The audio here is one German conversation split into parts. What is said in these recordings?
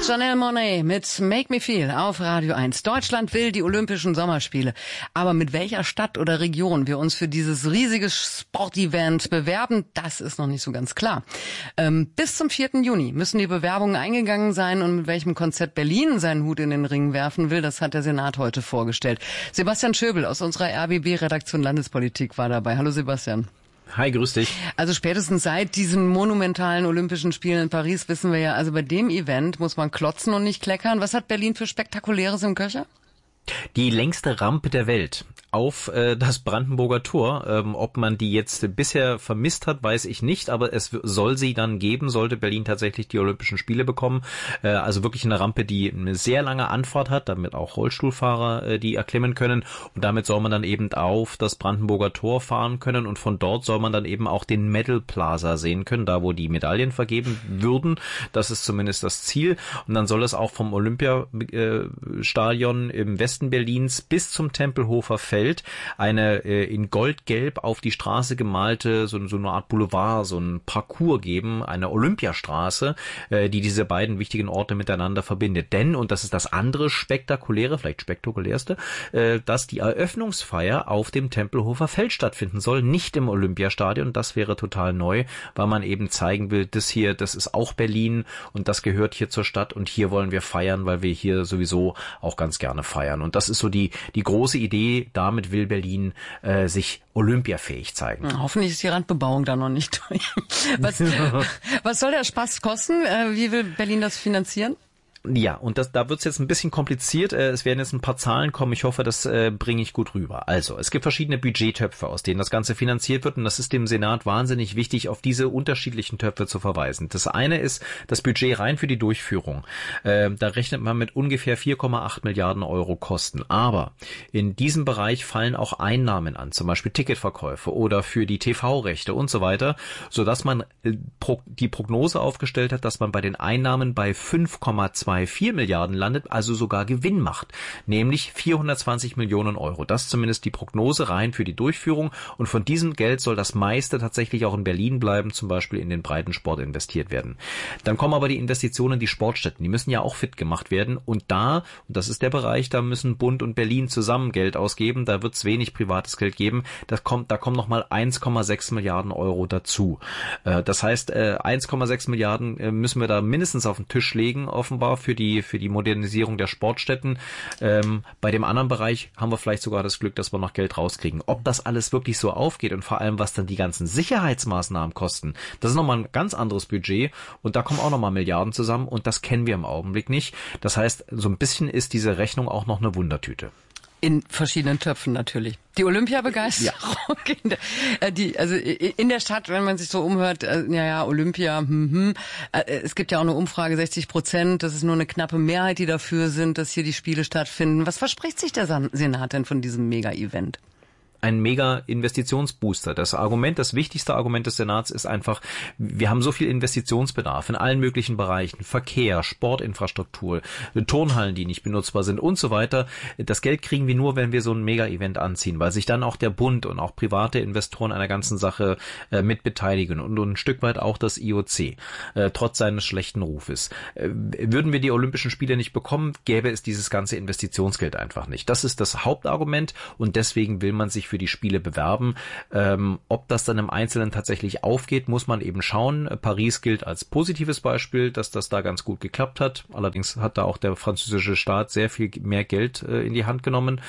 Janelle Monáe mit Make Me Feel auf Radio 1. Deutschland will die Olympischen Sommerspiele. Aber mit welcher Stadt oder Region wir uns für dieses riesige Sportevent bewerben, das ist noch nicht so ganz klar. Bis zum 4. Juni müssen die Bewerbungen eingegangen sein und mit welchem Konzept Berlin seinen Hut in den Ring werfen will, das hat der Senat heute vorgestellt. Sebastian Schöbel aus unserer RBB-Redaktion Landespolitik war dabei. Hallo Sebastian. Hi, grüß dich. Also spätestens seit diesen monumentalen Olympischen Spielen in Paris wissen wir ja, also bei dem Event muss man klotzen und nicht kleckern. Was hat Berlin für Spektakuläres im Köcher? Die längste Rampe der Welt auf das Brandenburger Tor. Ob man die jetzt bisher vermisst hat, weiß ich nicht, aber es soll sie dann geben, sollte Berlin tatsächlich die Olympischen Spiele bekommen. Also wirklich eine Rampe, die eine sehr lange Anfahrt hat, damit auch Rollstuhlfahrer die erklimmen können. Und damit soll man dann eben auf das Brandenburger Tor fahren können und von dort soll man dann eben auch den Medal Plaza sehen können, da wo die Medaillen vergeben würden. Das ist zumindest das Ziel. Und dann soll es auch vom Olympiastadion im Westen Berlins bis zum Tempelhofer Feld eine in goldgelb auf die Straße gemalte, so eine Art Boulevard, so ein Parcours geben, eine Olympiastraße, die diese beiden wichtigen Orte miteinander verbindet. Denn, und das ist das andere Spektakuläre, vielleicht spektakulärste, dass die Eröffnungsfeier auf dem Tempelhofer Feld stattfinden soll, nicht im Olympiastadion. Das wäre total neu, weil man eben zeigen will, das ist auch Berlin und das gehört hier zur Stadt und hier wollen wir feiern, weil wir hier sowieso auch ganz gerne feiern. Und das ist so die große Idee. Damit will Berlin sich olympiafähig zeigen. Hoffentlich ist die Randbebauung da noch nicht durch. Was soll der Spaß kosten? Wie will Berlin das finanzieren? Ja, und da wird's jetzt ein bisschen kompliziert. Es werden jetzt ein paar Zahlen kommen. Ich hoffe, das bringe ich gut rüber. Also, es gibt verschiedene Budgettöpfe, aus denen das Ganze finanziert wird. Und das ist dem Senat wahnsinnig wichtig, auf diese unterschiedlichen Töpfe zu verweisen. Das eine ist das Budget rein für die Durchführung. Da rechnet man mit ungefähr 4,8 Milliarden Euro Kosten. Aber in diesem Bereich fallen auch Einnahmen an, zum Beispiel Ticketverkäufe oder für die TV-Rechte und so weiter, sodass man die Prognose aufgestellt hat, dass man bei den Einnahmen bei 5,24 Milliarden landet, also sogar Gewinn macht, nämlich 420 Millionen Euro. Das ist zumindest die Prognose rein für die Durchführung und von diesem Geld soll das meiste tatsächlich auch in Berlin bleiben, zum Beispiel in den Breitensport investiert werden. Dann kommen aber die Investitionen in die Sportstätten, die müssen ja auch fit gemacht werden und das ist der Bereich, da müssen Bund und Berlin zusammen Geld ausgeben, da wird es wenig privates Geld geben, da kommen nochmal 1,6 Milliarden Euro dazu. Das heißt, 1,6 Milliarden müssen wir da mindestens auf den Tisch legen, offenbar für die Modernisierung der Sportstätten. Bei dem anderen Bereich haben wir vielleicht sogar das Glück, dass wir noch Geld rauskriegen. Ob das alles wirklich so aufgeht und vor allem, was dann die ganzen Sicherheitsmaßnahmen kosten, das ist nochmal ein ganz anderes Budget und da kommen auch nochmal Milliarden zusammen und das kennen wir im Augenblick nicht. Das heißt, so ein bisschen ist diese Rechnung auch noch eine Wundertüte. In verschiedenen Töpfen natürlich. Die Olympiabegeisterung, ja. Also in der Stadt, wenn man sich so umhört, Olympia, es gibt ja auch eine Umfrage, 60%, das ist nur eine knappe Mehrheit, die dafür sind, dass hier die Spiele stattfinden. Was verspricht sich der Senat denn von diesem Mega-Event? Ein Mega-Investitionsbooster. Das wichtigste Argument des Senats ist einfach, wir haben so viel Investitionsbedarf in allen möglichen Bereichen, Verkehr, Sportinfrastruktur, Turnhallen, die nicht benutzbar sind und so weiter. Das Geld kriegen wir nur, wenn wir so ein Mega-Event anziehen, weil sich dann auch der Bund und auch private Investoren an der ganzen Sache mit beteiligen und ein Stück weit auch das IOC, trotz seines schlechten Rufes. Würden wir die Olympischen Spiele nicht bekommen, gäbe es dieses ganze Investitionsgeld einfach nicht. Das ist das Hauptargument und deswegen will man sich für die Spiele bewerben. Ob das dann im Einzelnen tatsächlich aufgeht, muss man eben schauen. Paris gilt als positives Beispiel, dass das da ganz gut geklappt hat. Allerdings hat da auch der französische Staat sehr viel mehr Geld in die Hand genommen.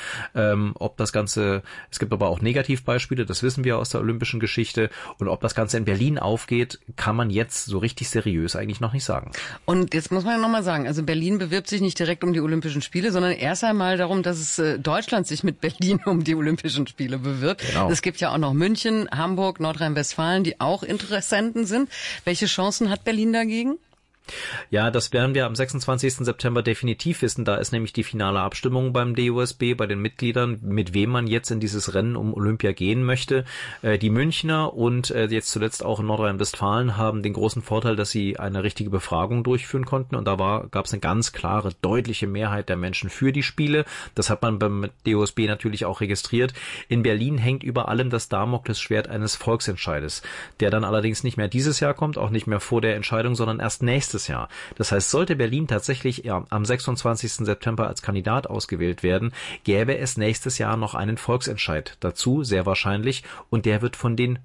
Es gibt aber auch Negativbeispiele, das wissen wir aus der olympischen Geschichte. Und ob das Ganze in Berlin aufgeht, kann man jetzt so richtig seriös eigentlich noch nicht sagen. Und jetzt muss man ja nochmal sagen, also Berlin bewirbt sich nicht direkt um die Olympischen Spiele, sondern erst einmal darum, dass es Deutschland sich mit Berlin um die Olympischen Spiele bewirbt. Genau. Es gibt ja auch noch München, Hamburg, Nordrhein-Westfalen, die auch Interessenten sind. Welche Chancen hat Berlin dagegen? Ja, das werden wir am 26. September definitiv wissen. Da ist nämlich die finale Abstimmung beim DOSB, bei den Mitgliedern, mit wem man jetzt in dieses Rennen um Olympia gehen möchte. Die Münchner und jetzt zuletzt auch in Nordrhein-Westfalen haben den großen Vorteil, dass sie eine richtige Befragung durchführen konnten. Und da gab es eine ganz klare, deutliche Mehrheit der Menschen für die Spiele. Das hat man beim DOSB natürlich auch registriert. In Berlin hängt über allem das Damoklesschwert eines Volksentscheides, der dann allerdings nicht mehr dieses Jahr kommt, auch nicht mehr vor der Entscheidung, sondern erst nächstes nächstes Jahr. Das heißt, sollte Berlin tatsächlich am 26. September als Kandidat ausgewählt werden, gäbe es nächstes Jahr noch einen Volksentscheid dazu, sehr wahrscheinlich, und der wird von den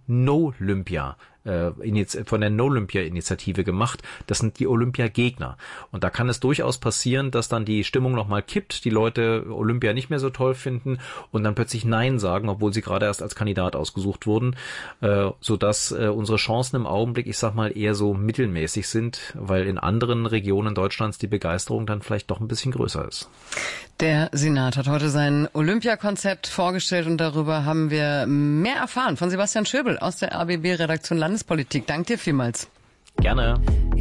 von der No-Olympia-Initiative gemacht. Das sind die Olympiagegner. Und da kann es durchaus passieren, dass dann die Stimmung nochmal kippt, die Leute Olympia nicht mehr so toll finden und dann plötzlich Nein sagen, obwohl sie gerade erst als Kandidat ausgesucht wurden, sodass unsere Chancen im Augenblick, ich sag mal, eher so mittelmäßig sind, weil in anderen Regionen Deutschlands die Begeisterung dann vielleicht doch ein bisschen größer ist. Der Senat hat heute sein Olympiakonzept vorgestellt und darüber haben wir mehr erfahren von Sebastian Schöbel aus der RBB-Redaktion Landespolitik. Danke dir vielmals. Gerne.